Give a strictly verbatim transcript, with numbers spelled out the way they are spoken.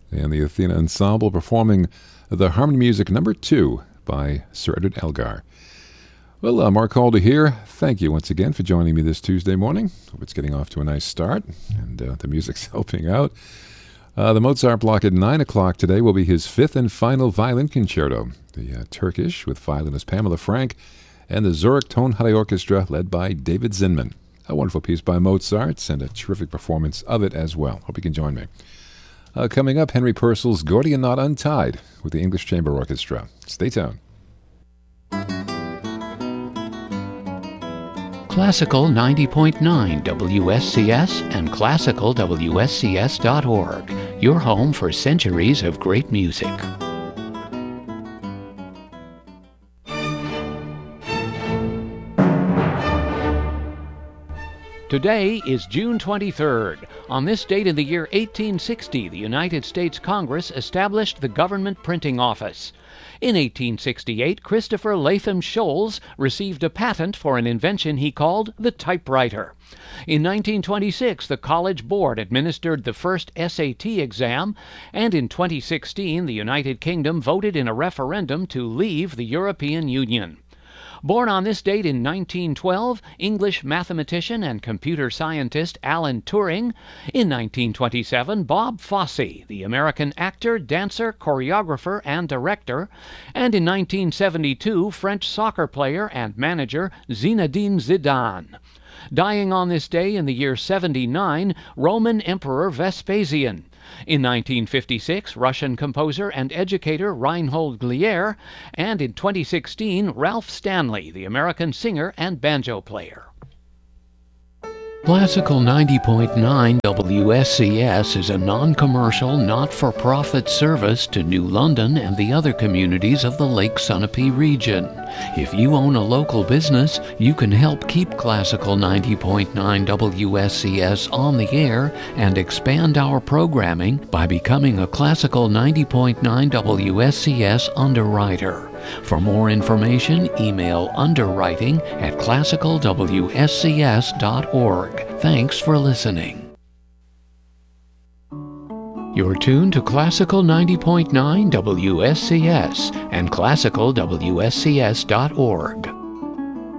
and the Athena Ensemble performing the Harmony Music number two by Sir Edward Elgar. Well, uh, Mark Calder here. Thank you once again for joining me this Tuesday morning. Hope it's getting off to a nice start, and uh, the music's helping out. Uh, the Mozart block at nine o'clock today will be his fifth and final violin concerto, the uh, Turkish with violinist Pamela Frank, and the Zurich Tonhalle Orchestra led by David Zinman. A wonderful piece by Mozart and a terrific performance of it as well. Hope you can join me. Uh, coming up, Henry Purcell's Gordian Knot Untied with the English Chamber Orchestra. Stay tuned. Classical ninety point nine W S C S and classical W S C S dot org, your home for centuries of great music. Today is June twenty-third. On this date in the year eighteen sixty, the United States Congress established the Government Printing Office. In eighteen sixty-eight, Christopher Latham Scholes received a patent for an invention he called the typewriter. In nineteen twenty-six, the College Board administered the first S A T exam, and in twenty sixteen, the United Kingdom voted in a referendum to leave the European Union. Born on this date in nineteen twelve, English mathematician and computer scientist Alan Turing. In nineteen twenty-seven, Bob Fosse, the American actor, dancer, choreographer, and director. And in nineteen seventy-two, French soccer player and manager Zinedine Zidane. Dying on this day in the year seventy-nine, Roman Emperor Vespasian. In nineteen fifty-six, Russian composer and educator Reinhold Glier, and in twenty sixteen, Ralph Stanley, the American singer and banjo player. Classical ninety point nine W S C S is a non-commercial, not-for-profit service to New London and the other communities of the Lake Sunapee region. If you own a local business, you can help keep Classical ninety point nine W S C S on the air and expand our programming by becoming a Classical ninety point nine W S C S underwriter. For more information, email underwriting at classical W S C S dot org. Thanks for listening. You're tuned to Classical ninety point nine W S C S and classical W S C S dot org.